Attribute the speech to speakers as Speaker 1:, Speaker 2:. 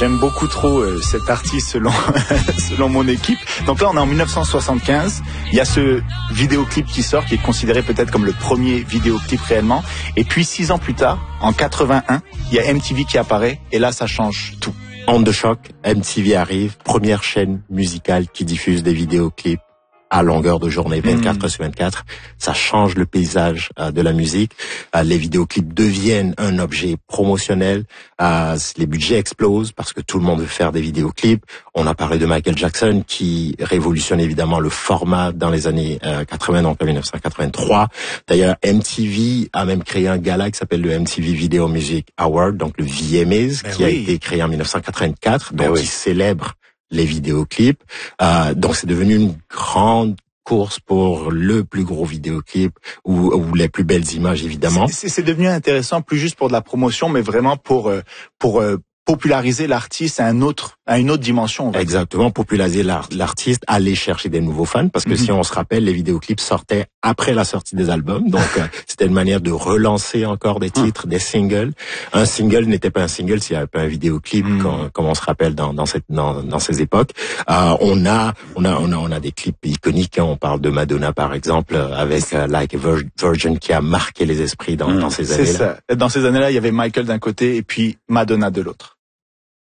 Speaker 1: J'aime beaucoup trop cet artiste selon selon mon équipe. Donc là, on est en 1975. Il y a ce vidéoclip qui sort, qui est considéré peut-être comme le premier vidéoclip réellement. Et puis 6 ans plus tard, en 81, il y a MTV qui apparaît. Et là, ça change tout.
Speaker 2: Onde de choc, MTV arrive, première chaîne musicale qui diffuse des vidéoclips à longueur de journée, 24 sur 24. Ça change le paysage de la musique. Les vidéoclips deviennent un objet promotionnel. Les budgets explosent parce que tout le monde veut faire des vidéoclips. On a parlé de Michael Jackson qui révolutionne évidemment le format dans les années 80, donc en 1983. D'ailleurs, MTV a même créé un gala qui s'appelle le MTV Video Music Award, donc le VMAs, qui a été créé en 1984, donc qui célèbre les vidéoclips. Donc c'est devenu une grande course pour le plus gros vidéoclip ou les plus belles images, évidemment.
Speaker 1: C'est devenu intéressant, plus juste pour de la promotion, mais vraiment pour populariser l'artiste à une autre dimension.
Speaker 2: Exactement, populariser l'artiste, aller chercher des nouveaux fans, parce que si on se rappelle, les vidéoclips sortaient après la sortie des albums, donc c'était une manière de relancer encore des titres, des singles. Un single n'était pas un single s'il n'y avait pas un vidéoclip, comme on se rappelle dans ces époques. On a des clips iconiques. On parle de Madonna par exemple, avec Like a Virgin qui a marqué les esprits dans ces années-là.
Speaker 1: C'est ça. Dans ces années-là, il y avait Michael d'un côté et puis Madonna de l'autre.